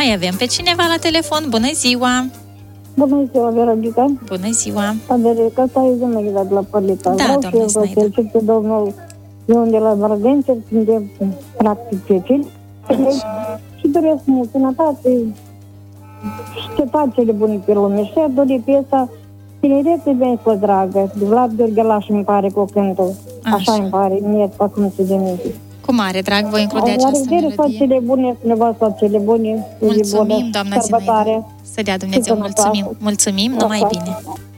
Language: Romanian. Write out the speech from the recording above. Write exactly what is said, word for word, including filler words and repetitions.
mai avem pe cineva la telefon. Bună ziua! Bună ziua, Veronica! Bună ziua! Aderica, asta e Zumeghe de la Părlița. Da, Vreau doamnă și eu să Zinaida. felicit pe domnul Ion de la Mărădențe, suntem practic cecini. Și doresc mult sănătate și toate cele bune pe lume. Și a dorit piesa Tinerețe bine fost dragă. De Vlad Gheorghelaș îmi pare cu cântul. Așa Așa. îmi pare, mie, acum se de minte. Cu mare drag voi include La această revedere, toate melodie. cele bune, undeva toate cele bune. zi bună, Mulțumim, doamna sărbătoare. Zinaida. Să dea Dumnezeu, Și sănătoasă. mulțumim. Mulțumim, numai Așa. bine.